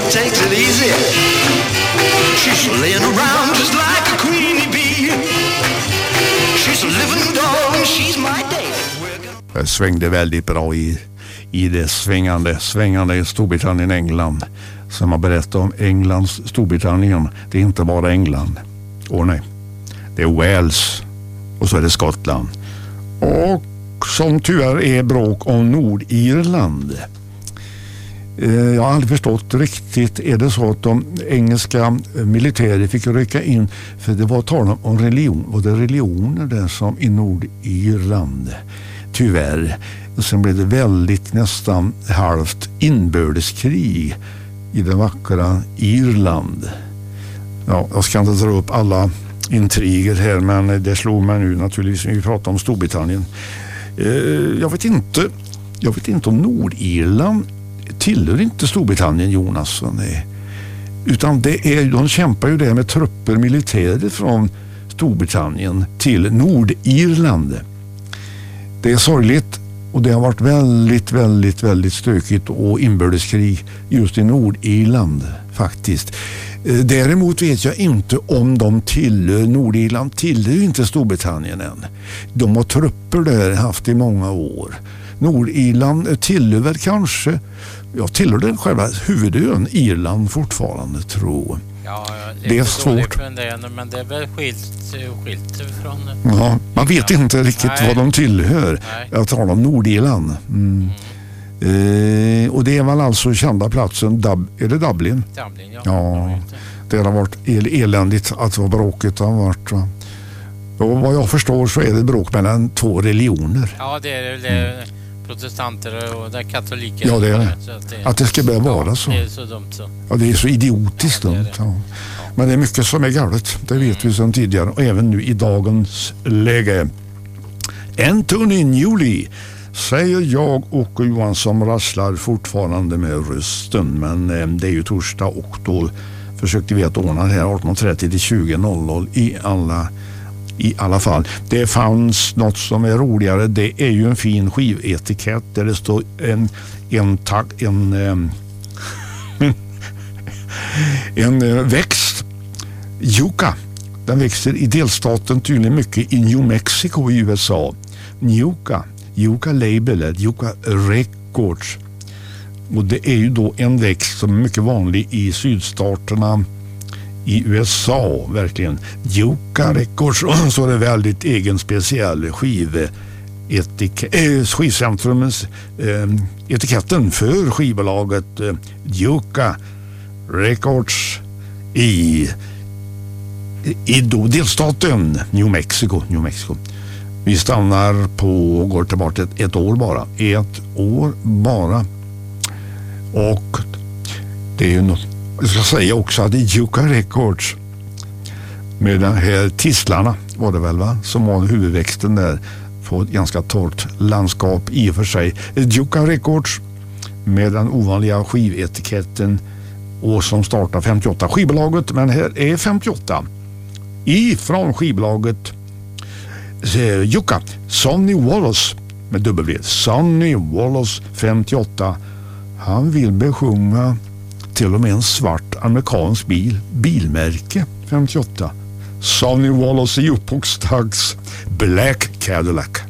takes it easy. She's laying around just like a queenie bee. She's a living doll and she's my day. Det svängde väldigt bra i det svängande i Storbritannien, England. Som har berättat om Englands Storbritannien. Det är inte bara England. Nej. Det är Wales. Och så är det Skottland. Och som tyvärr är bråk om Nordirland. Jag har aldrig förstått riktigt. Är det så att de engelska militärer fick rycka in, för det var tal om religion, och det är religioner där som i Nordirland, tyvärr. Och sen blev det väldigt nästan halvt inbördeskrig i det vackra Irland. Ja, jag ska inte dra upp alla intriger här, men det slog mig nu naturligtvis när vi pratar om Storbritannien. Jag vet inte om Nordirland tillhör inte Storbritannien, Jonas. Nej. Utan de kämpar ju där med trupper, militärer från Storbritannien till Nordirland. Det är sorgligt och det har varit väldigt, väldigt, väldigt stökigt och inbördeskrig just i Nordirland faktiskt. Däremot vet jag inte om de tillhör Nordirland, tillhör inte Storbritannien än. De har trupper där haft i många år. Nordirland tillhör väl kanske, tillhör den själva huvudön Irland fortfarande, tror. Ja, det är svårt. Men det är väl skilt från... Ja, man vet inte riktigt vad de tillhör. Nej. Jag talar om Nordirland. Och det är väl alltså kända platsen, är det Dublin? Dublin, ja. Ja, det har varit eländigt att vad bråket har varit. Och vad jag förstår så är det bråk mellan två religioner. Ja, det är det. Protestanter och det katoliker. Ja, det är det. Att det ska behöva vara så. Det är så dumt så. Ja, det är så idiotiskt dumt. Ja. Men det är mycket som är galet. Det vet vi sedan tidigare. Och även nu i dagens läge. Anthony Newley, säger jag, och Johan som rasslar fortfarande med rösten. Men det är ju torsdag och då försökte vi att ordna det här 18.30 till 20.00 i alla fall. Det fanns något som är roligare. Det är ju en fin skivetikett där det står en växt, yucca. Den växer i delstaten tydligen mycket i New Mexico i USA. Yucca label, Yucca Records. Och det är ju då en växt som är mycket vanlig i sydstaterna i USA, verkligen. Yucca Records, så är det väldigt egen speciell skivcentrumens etiketten för skivbolaget Yucca Records i då delstaten New Mexico. Vi stannar på, går tillbaka ett år bara. Och det är ju något, jag ska säga också att Yucca Records med den här tistlarna var det väl, va? Som var huvudväxten där på ett ganska torrt landskap i och för sig. Yucca Records med den ovanliga skivetiketten och som startar 58 skivbolaget, men här är 58 ifrån skivbolaget Yucca. Sonny Wallace med W. Sonny Wallace 58. Han vill besjunga till och med en svart amerikansk bilmärke 58. Sonny Wallace i uppåkstags Black Cadillac.